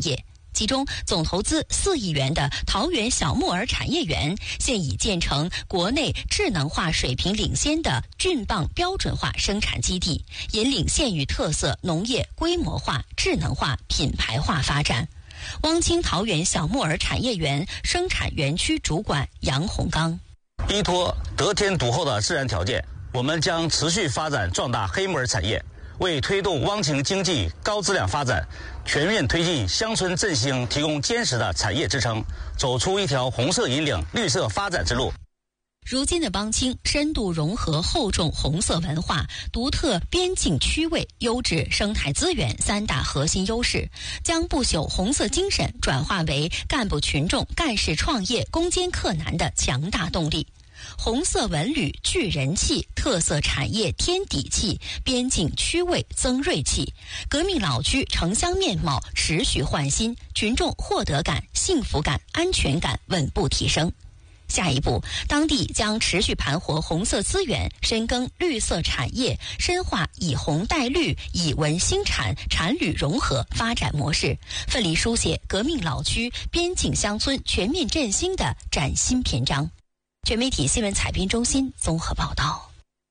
业。其中总投资4亿元的桃园小木耳产业园，现已建成国内智能化水平领先的菌棒标准化生产基地，引领县域特色农业规模化、智能化、品牌化发展。汪清桃园小木耳产业园生产园区主管杨洪刚： 依托得天独厚的自然条件，我们将持续发展壮大黑木耳产业，为推动汪清经济高质量发展、全面推进乡村振兴提供坚实的产业支撑，走出一条红色引领绿色发展之路。 如今的汪清深度融合厚重红色文化、独特边境区位、优质生态资源3大核心优势，将不朽红色精神转化为干部群众干事创业攻坚克难的强大动力。红色文旅聚人气，特色产业添底气，边境区位增锐气，革命老区城乡面貌持续焕新，群众获得感、幸福感、安全感稳步提升。下一步，当地将持续盘活红色资源，深耕绿色产业，深化以红带绿、以文兴产、产旅融合发展模式，奋力书写革命老区边境乡村全面振兴的崭新篇章。全媒体新闻采编中心综合报道。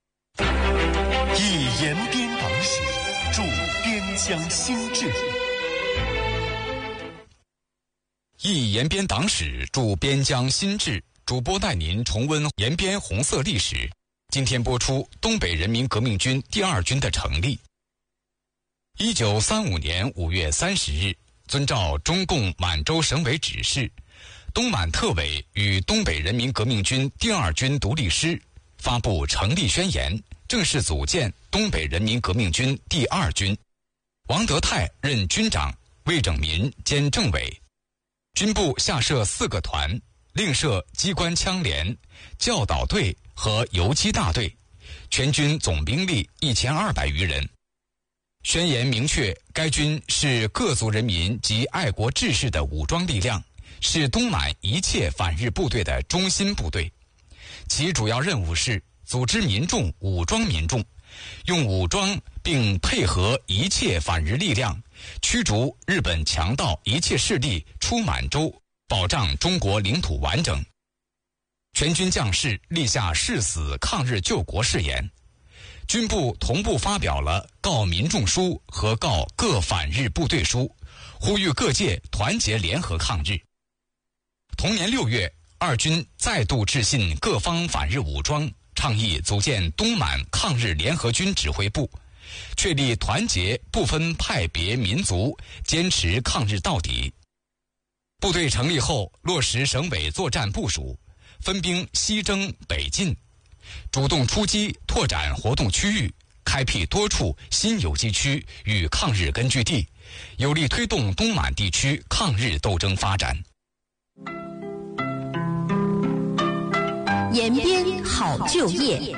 以延边党史助边疆兴治， 以延边党史助边疆新治。主播带您重温延边红色历史。今天播出东北人民革命军第2军的成立。1935年5月30日，遵照中共满洲省委指示，东满特委与东北人民革命军第2军独立师发布成立宣言，正式组建东北人民革命军第2军。王德泰任军长，魏拯民兼政委。军部下设4个团，另设机关枪连、教导队和游击大队，全军总兵力1200余人。宣言明确，该军是各族人民及爱国志士的武装力量，是东满一切反日部队的中心部队。其主要任务是组织民众、武装民众，用武装并配合一切反日力量，驱逐日本强盗一切势力出满洲，保障中国领土完整。全军将士立下誓死抗日救国誓言。军部同步发表了告民众书和告各反日部队书，呼吁各界团结联合抗日。同年6月，2军再度致信各方反日武装，倡议组建东满抗日联合军指挥部，确立团结不分派别民族，坚持抗日到底。部队成立后，落实省委作战部署，分兵西征北进，主动出击，拓展活动区域，开辟多处新游击区与抗日根据地，有力推动东满地区抗日斗争发展。 延边好就业。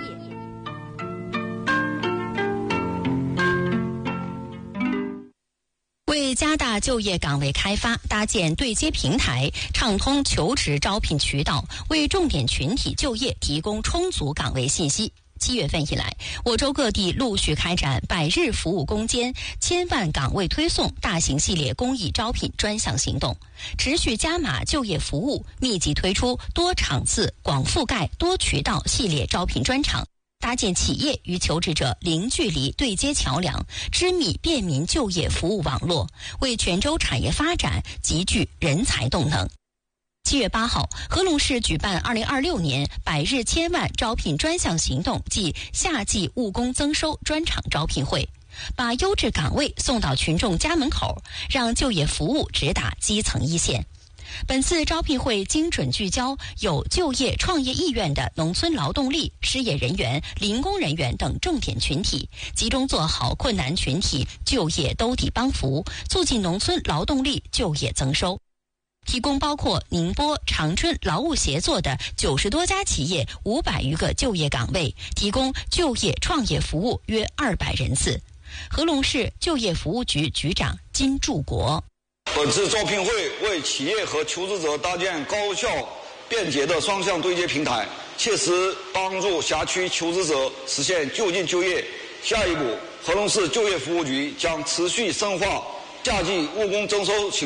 为加大就业岗位开发，搭建对接平台，畅通求职招聘渠道，为重点群体就业提供充足岗位信息。7月份以来，我州各地陆续开展100日服务攻坚、1000万岗位推送大型系列公益招聘专项行动，持续加码就业服务，密集推出多场次、广覆盖、多渠道系列招聘专场，搭建企业与求职者零距离对接桥梁，织密便民就业服务网络，为全州产业发展集聚人才动能。7月8号，合隆市举办2026年100日1000万招聘专项行动暨夏季务工增收专场招聘会，把优质岗位送到群众家门口，让就业服务直达基层一线。本次招聘会精准聚焦有就业创业意愿的农村劳动力、失业人员、零工人员等重点群体，集中做好困难群体就业兜底帮扶，促进农村劳动力就业增收。提供包括宁波、长春劳务协作的90多家企业500余个就业岗位，提供就业创业服务约200人次。合隆市就业服务局局长金柱国： 本次招聘会为企业和求职者搭建高效便捷的双向对接平台，切实帮助辖区求职者实现就近就业。下一步，合隆市就业服务局将持续深化夏季务工增收